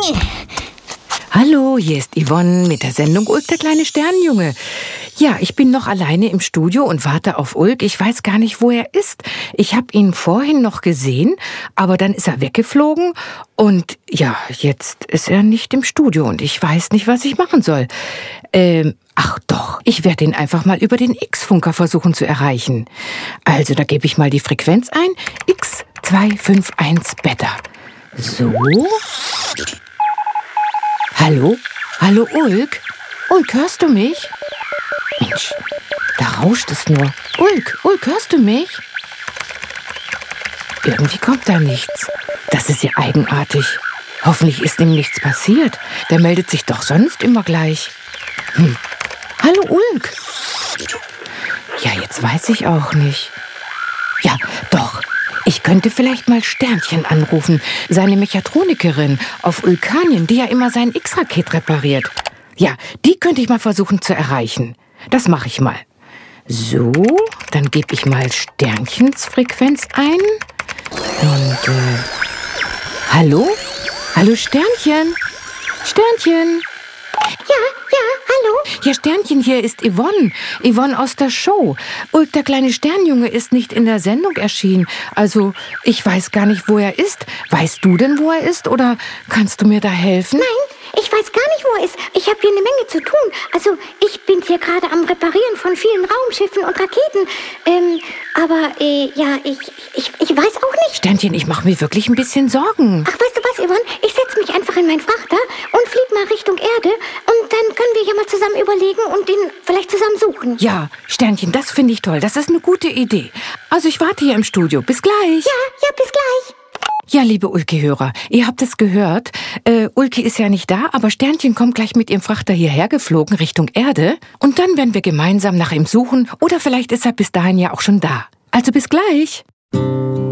Hallo, hier ist Yvonne mit der Sendung Ulk, der kleine Sternenjunge. Ja, ich bin noch alleine im Studio und warte auf Ulk. Ich weiß gar nicht, wo er ist. Ich habe ihn vorhin noch gesehen, aber dann ist er weggeflogen. Und ja, jetzt ist er nicht im Studio und ich weiß nicht, was ich machen soll. Ach doch, ich werde ihn einfach mal über den X-Funker versuchen zu erreichen. Also, da gebe ich mal die Frequenz ein. X251 Beta. So. Hallo? Hallo, Ulk? Ulk, hörst du mich? Mensch, da rauscht es nur. Ulk, hörst du mich? Irgendwie kommt da nichts. Das ist ja eigenartig. Hoffentlich ist ihm nichts passiert. Der meldet sich doch sonst immer gleich. Hallo, Ulk? Ja, jetzt weiß ich auch nicht. Ja, doch. Ich könnte vielleicht mal Sternchen anrufen, seine Mechatronikerin auf Ulkanien, die ja immer sein X-Raket repariert. Ja, die könnte ich mal versuchen zu erreichen. Das mache ich mal. So, dann gebe ich mal Sternchens Frequenz ein. Und, hallo? Hallo, Sternchen? Sternchen? Ja, hallo? Ja, Sternchen, hier ist Yvonne. Yvonne aus der Show. Ulk, der kleine Sternjunge, ist nicht in der Sendung erschienen. Also, ich weiß gar nicht, wo er ist. Weißt du denn, wo er ist? Oder kannst du mir da helfen? Nein, ich weiß gar nicht, wo er ist. Ich habe hier eine Menge zu tun. Also, ich bin hier gerade am Reparieren von vielen Raumschiffen und Raketen. Ich weiß auch nicht. Sternchen, ich mache mir wirklich ein bisschen Sorgen. Ach, weißt du was, Yvonne? Ich setze mich einfach in meinen Frachter und flieg mal Richtung Erde. Und dann können wir ja mal zusammen überlegen und ihn vielleicht zusammen suchen. Ja, Sternchen, das finde ich toll. Das ist eine gute Idee. Also, ich warte hier im Studio. Bis gleich. Ja, bis gleich. Ja, liebe Ulke-Hörer, ihr habt es gehört. Ulke ist ja nicht da, aber Sternchen kommt gleich mit ihrem Frachter hierher geflogen Richtung Erde. Und dann werden wir gemeinsam nach ihm suchen. Oder vielleicht ist er bis dahin ja auch schon da. Also bis gleich.